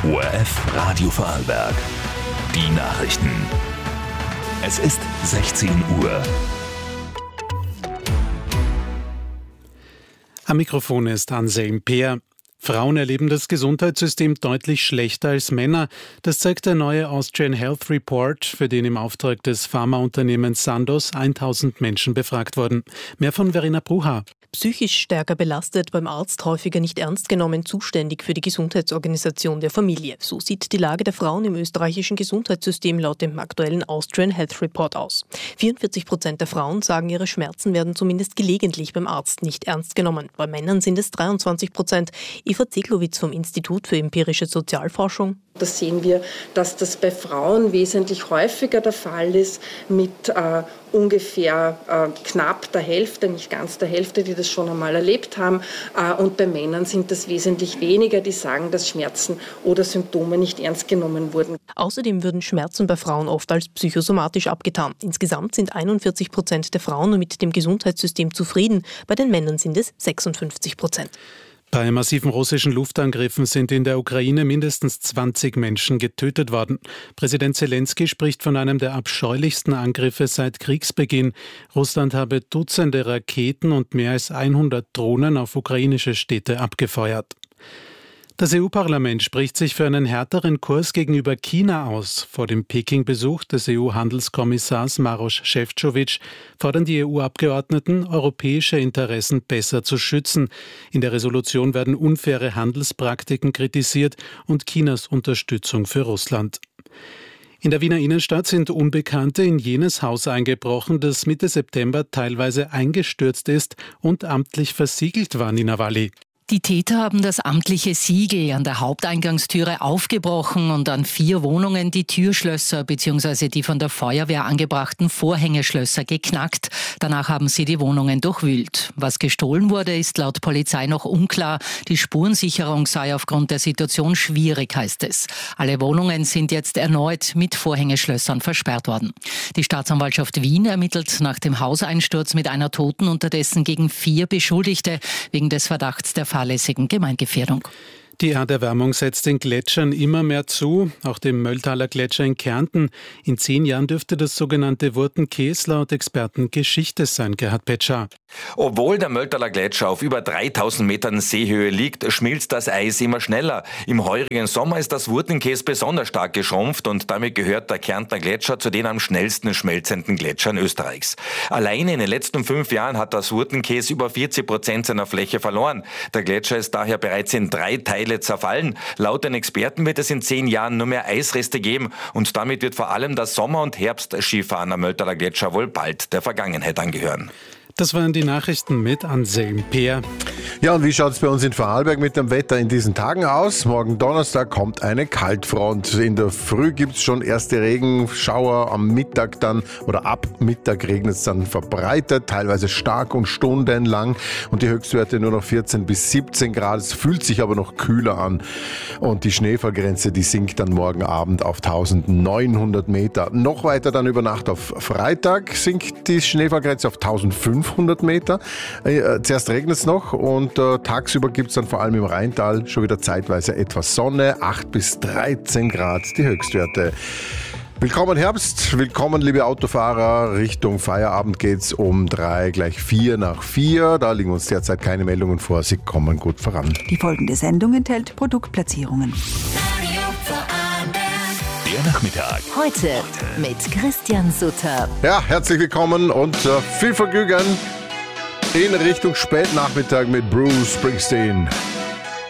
ORF Radio Vorarlberg. Die Nachrichten. Es ist 16 Uhr. Am Mikrofon ist Anselm Peer. Frauen erleben das Gesundheitssystem deutlich schlechter als Männer. Das zeigt der neue Austrian Health Report, für den im Auftrag des Pharmaunternehmens Sandoz 1000 Menschen befragt wurden. Mehr von Verena Bruha. Psychisch stärker belastet, beim Arzt häufiger nicht ernst genommen, zuständig für die Gesundheitsorganisation der Familie. So sieht die Lage der Frauen im österreichischen Gesundheitssystem laut dem aktuellen Austrian Health Report aus. 44% der Frauen sagen, ihre Schmerzen werden zumindest gelegentlich beim Arzt nicht ernst genommen. Bei Männern sind es 23%. Eva Zeglowitz vom Institut für empirische Sozialforschung. Da sehen wir, dass das bei Frauen wesentlich häufiger der Fall ist, mit ungefähr knapp der Hälfte, nicht ganz der Hälfte, die das schon einmal erlebt haben. Und bei Männern sind das wesentlich weniger, die sagen, dass Schmerzen oder Symptome nicht ernst genommen wurden. Außerdem würden Schmerzen bei Frauen oft als psychosomatisch abgetan. Insgesamt sind 41% der Frauen mit dem Gesundheitssystem zufrieden. Bei den Männern sind es 56%. Bei massiven russischen Luftangriffen sind in der Ukraine mindestens 20 Menschen getötet worden. Präsident Zelensky spricht von einem der abscheulichsten Angriffe seit Kriegsbeginn. Russland habe Dutzende Raketen und mehr als 100 Drohnen auf ukrainische Städte abgefeuert. Das EU-Parlament spricht sich für einen härteren Kurs gegenüber China aus. Vor dem Peking-Besuch des EU-Handelskommissars Maroš Šefčovič fordern die EU-Abgeordneten, europäische Interessen besser zu schützen. In der Resolution werden unfaire Handelspraktiken kritisiert und Chinas Unterstützung für Russland. In der Wiener Innenstadt sind Unbekannte in jenes Haus eingebrochen, das Mitte September teilweise eingestürzt ist und amtlich versiegelt war, Nina Walli. Die Täter haben das amtliche Siegel an der Haupteingangstüre aufgebrochen und an 4 Wohnungen die Türschlösser bzw. die von der Feuerwehr angebrachten Vorhängeschlösser geknackt. Danach haben sie die Wohnungen durchwühlt. Was gestohlen wurde, ist laut Polizei noch unklar. Die Spurensicherung sei aufgrund der Situation schwierig, heißt es. Alle Wohnungen sind jetzt erneut mit Vorhängeschlössern versperrt worden. Die Staatsanwaltschaft Wien ermittelt nach dem Hauseinsturz mit einer Toten unterdessen gegen 4 Beschuldigte wegen des Verdachts der fahrlässigen Gemeingefährdung. Die Erderwärmung setzt den Gletschern immer mehr zu, auch dem Mölltaler Gletscher in Kärnten. In 10 Jahren dürfte das sogenannte Wurtenkäs laut Experten Geschichte sein, Gerhard Petscher. Obwohl der Mölltaler Gletscher auf über 3000 Metern Seehöhe liegt, schmilzt das Eis immer schneller. Im heurigen Sommer ist das Wurtenkäs besonders stark geschrumpft und damit gehört der Kärntner Gletscher zu den am schnellsten schmelzenden Gletschern Österreichs. Alleine in den letzten 5 Jahren hat das Wurtenkäs über 40% seiner Fläche verloren. Der Gletscher ist daher bereits in 3 Teile zerfallen. Laut den Experten wird es in 10 Jahren nur mehr Eisreste geben und damit wird vor allem das Sommer- und Herbstskifahren am Mölltaler Gletscher wohl bald der Vergangenheit angehören. Das waren die Nachrichten mit Anselm Peer. Ja, und wie schaut es bei uns in Vorarlberg mit dem Wetter in diesen Tagen aus? Morgen Donnerstag kommt eine Kaltfront. In der Früh gibt es schon erste Regenschauer, am Mittag dann oder ab Mittag regnet es dann verbreitet, teilweise stark und stundenlang und die Höchstwerte nur noch 14 bis 17 Grad. Es fühlt sich aber noch kühler an und die Schneefallgrenze, die sinkt dann morgen Abend auf 1900 Meter. Noch weiter dann über Nacht auf Freitag sinkt die Schneefallgrenze auf 1500 Meter. Zuerst regnet es noch und tagsüber gibt es dann vor allem im Rheintal schon wieder zeitweise etwas Sonne, 8 bis 13 Grad die Höchstwerte. Willkommen Herbst, willkommen liebe Autofahrer, Richtung Feierabend geht's um 3, gleich 4 nach 4. Da liegen uns derzeit keine Meldungen vor, Sie kommen gut voran. Die folgende Sendung enthält Produktplatzierungen. Der Nachmittag. Heute mit Christian Sutter. Ja, herzlich willkommen und viel Vergnügen in Richtung Spätnachmittag mit Bruce Springsteen.